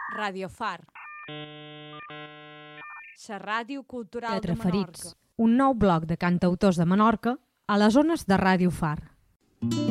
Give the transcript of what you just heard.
Radio Far. La ràdio cultural de Tetraferits, Menorca. un nou bloc de cantautors de Menorca a les ones de Ràdio Far.